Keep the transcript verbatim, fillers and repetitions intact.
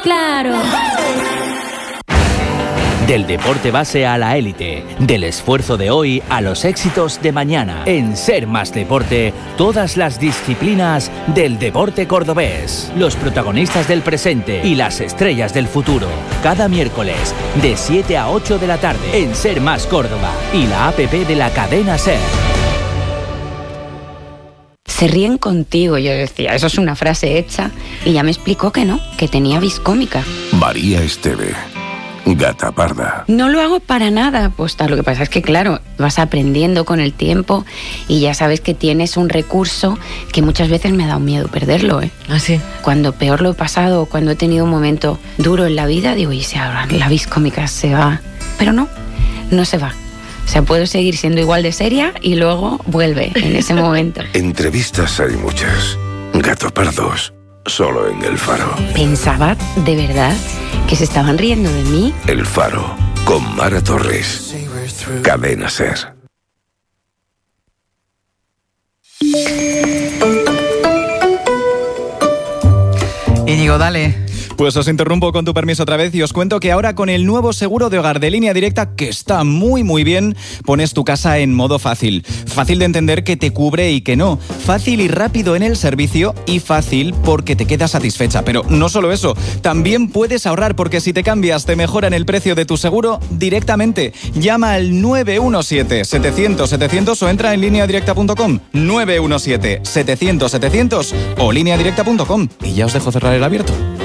claro. Del deporte base a la élite, del esfuerzo de hoy a los éxitos de mañana. En Ser Más Deporte, todas las disciplinas del deporte cordobés. Los protagonistas del presente y las estrellas del futuro. Cada miércoles, de siete a ocho de la tarde, en Ser Más Córdoba y la app de la cadena Ser. Se ríen contigo, yo decía, eso es una frase hecha, y ya me explicó que no, que tenía vis cómica. María Esteve, gata parda. No lo hago para nada, pues tal, lo que pasa es que claro, vas aprendiendo con el tiempo y ya sabes que tienes un recurso que muchas veces me ha dado miedo perderlo, ¿eh? ¿Ah, sí? Cuando peor lo he pasado, cuando he tenido un momento duro en la vida, digo, y si ahora la vis cómica se va, pero no, no se va. O sea, puedo seguir siendo igual de seria y luego vuelve en ese momento. Entrevistas hay muchas. Gato pardos, solo en El Faro. Pensaba, de verdad, que se estaban riendo de mí. El Faro, con Mara Torres. Cadena Ser. Íñigo, dale. Pues os interrumpo con tu permiso otra vez y os cuento que ahora con el nuevo seguro de hogar de Línea Directa, que está muy muy bien, pones tu casa en modo fácil. Fácil de entender que te cubre y que no. Fácil y rápido en el servicio y fácil porque te quedas satisfecha. Pero no solo eso, también puedes ahorrar porque si te cambias te mejoran el precio de tu seguro directamente. Llama al nueve uno siete, setecientos, setecientos o entra en línea directa punto com. nueve uno siete, setecientos, setecientos o línea directa punto com. Y ya os dejo cerrar el abierto.